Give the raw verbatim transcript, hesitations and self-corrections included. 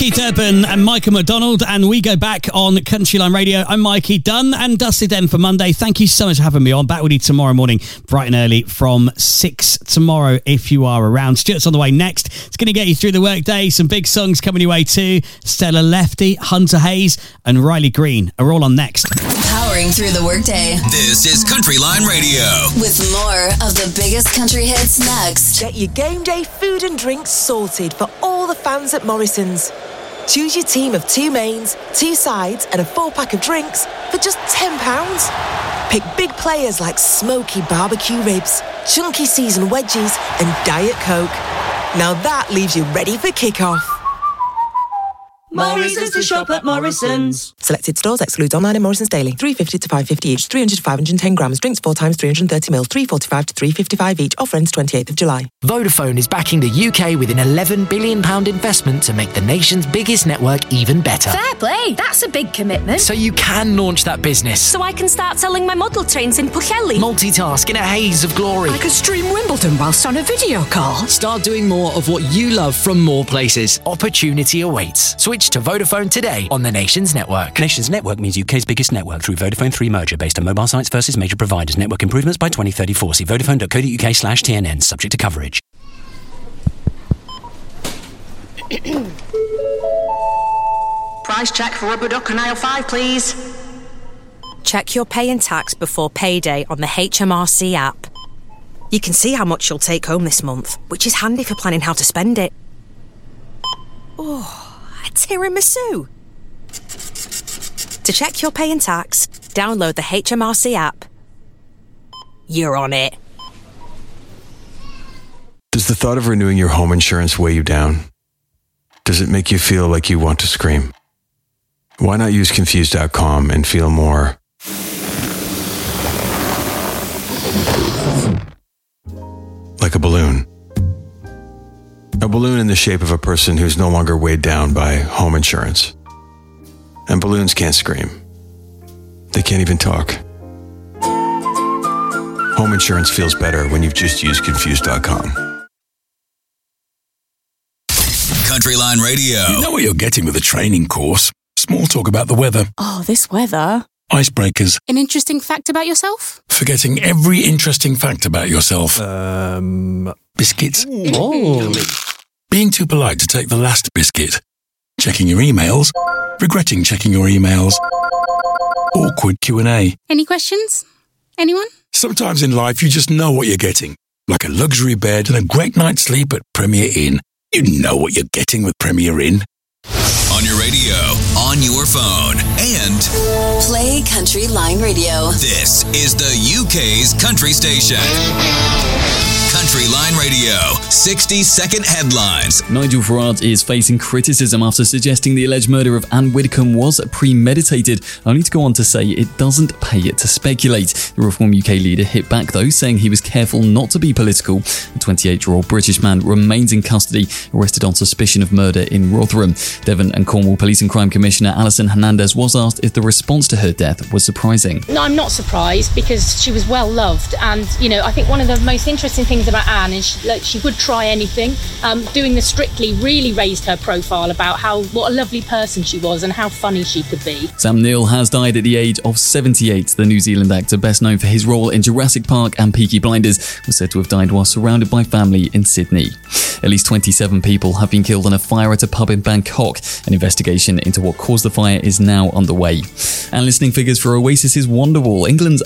Keith Urban and Micah McDonald, and we go back on Country Line Radio. I'm Mikey, done and dusted then for Monday. Thank you so much for having me on. Back with you tomorrow morning, bright and early from six tomorrow if you are around. Stuart's on the way next. It's going to get you through the workday. Some big songs coming your way too. Stella Lefty, Hunter Hayes and Riley Green are all on next. Powering through the workday. This is Country Line Radio. With more of the biggest country hits next. Get your game day food and drinks sorted for all the fans at Morrison's. Choose your team of two mains, two sides and a four-pack of drinks for just ten pounds. Pick big players like smoky barbecue ribs, chunky seasoned wedges and Diet Coke. Now that leaves you ready for kick-off. Morrison's to shop at Morrison's. Selected stores excludes online and Morrison's daily. three fifty to five fifty each, three hundred to five hundred ten grams. Drinks four times three hundred thirty mils, three forty-five to three fifty-five each. Offer ends twenty-eighth of July. Vodafone is backing the U K with an eleven billion pounds investment to make the nation's biggest network even better. Fair play, that's a big commitment. So you can launch that business. So I can start selling my model trains in Pwllheli. Multitask in a haze of glory. I could stream Wimbledon whilst on a video call. Start doing more of what you love from more places. Opportunity awaits. Switch to Vodafone today on the Nations Network. Nations Network means U K's biggest network through Vodafone three merger based on mobile sites versus major providers. Network improvements by twenty thirty-four. See vodafone.co.uk slash TNN. Subject to coverage. Price check for rubber duck on aisle five, please. Check your pay and tax before payday on the H M R C app. You can see how much you'll take home this month, which is handy for planning how to spend it. Oh, a tiramisu. To check your pay and tax, download the H M R C app. You're on it. Does the thought of renewing your home insurance weigh you down? Does it make you feel like you want to scream? Why not use Confused dot com and feel more like a balloon? A balloon in the shape of a person who's no longer weighed down by home insurance. And balloons can't scream. They can't even talk. Home insurance feels better when you've just used Confused dot com. Country Line Radio. You know what you're getting with a training course. Small talk about the weather. Oh, this weather. Icebreakers. An interesting fact about yourself? Forgetting every interesting fact about yourself. Um... Biscuits. Oh. Being too polite to take the last biscuit. Checking your emails. Regretting checking your emails. Awkward Q and A. Any questions? Anyone? Sometimes in life you just know what you're getting. Like a luxury bed and a great night's sleep at Premier Inn. You know what you're getting with Premier Inn. On your radio, on your phone, and Play Country Line Radio. This is the U K's country station. Country Line Radio, sixty second headlines. Nigel Farage is facing criticism after suggesting the alleged murder of Anne Widdecombe was premeditated, only to go on to say it doesn't pay it to speculate. The Reform U K leader hit back though, saying he was careful not to be political. The twenty-eight-year-old British man remains in custody, arrested on suspicion of murder in Rotherham. Devon and Cornwall Police and Crime Commissioner Alison Hernandez was asked if the response to her death was surprising. No, I'm not surprised because she was well loved, and you know, I think one of the most interesting things about Anne is she, like, she would try anything. Um, doing the Strictly really raised her profile about how what a lovely person she was and how funny she could be. Sam Neill has died at the age of seventy-eight. The New Zealand actor, best known for his role in Jurassic Park and Peaky Blinders, was said to have died while surrounded by family in Sydney. At least twenty-seven people have been killed in a fire at a pub in Bangkok. An investigation into what caused the fire is now underway. And listening figures for Oasis's Wonderwall, England's